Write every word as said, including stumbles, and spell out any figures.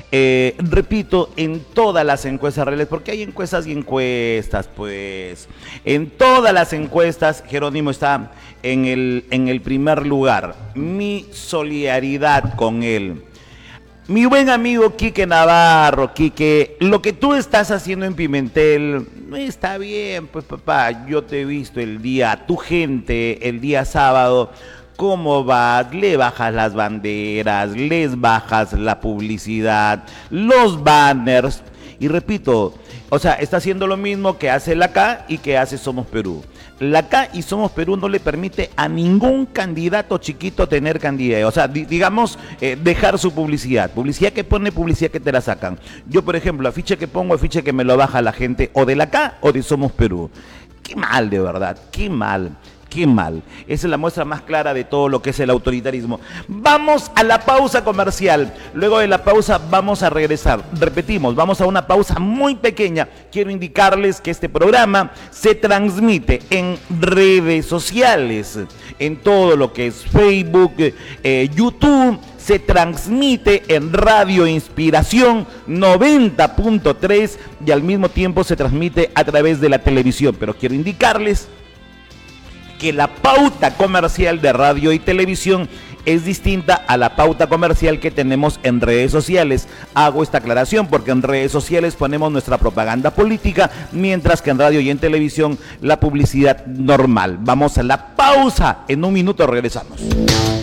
Eh, repito, en todas las encuestas reales, porque hay encuestas y encuestas, pues, en todas las encuestas, Jerónimo está en el, en el primer lugar. Mi solidaridad con él. Mi buen amigo Quique Navarro, Quique, lo que tú estás haciendo en Pimentel no está bien, pues papá, yo te he visto el día, tu gente, el día sábado, cómo vas, le bajas las banderas, les bajas la publicidad, los banners, y repito, o sea, está haciendo lo mismo que hace la K y que hace Somos Perú. La K y Somos Perú no le permite a ningún candidato chiquito tener candidato, o sea, di digamos, eh, dejar su publicidad. Publicidad que pone, publicidad que te la sacan. Yo, por ejemplo, afiche que pongo, afiche que me lo baja la gente o de la K o de Somos Perú. Qué mal, de verdad, qué mal. Qué mal. Esa es la muestra más clara de todo lo que es el autoritarismo. Vamos a la pausa comercial. Luego de la pausa vamos a regresar. Repetimos, vamos a una pausa muy pequeña. Quiero indicarles que este programa se transmite en redes sociales, en todo lo que es Facebook, eh, YouTube. Se transmite en Radio Inspiración noventa punto tres y al mismo tiempo se transmite a través de la televisión. Pero quiero indicarles que la pauta comercial de radio y televisión es distinta a la pauta comercial que tenemos en redes sociales. Hago esta aclaración porque en redes sociales ponemos nuestra propaganda política, mientras que en radio y en televisión la publicidad normal. Vamos a la pausa, en un minuto regresamos.